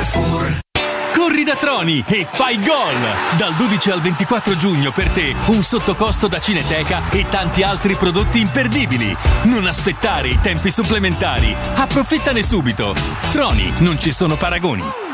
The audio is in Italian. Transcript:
Carrefour. Corri da Troni e fai gol! Dal 12 al 24 giugno per te un sottocosto da Cineteca e tanti altri prodotti imperdibili. Non aspettare i tempi supplementari. Approfittane subito. Troni, non ci sono paragoni.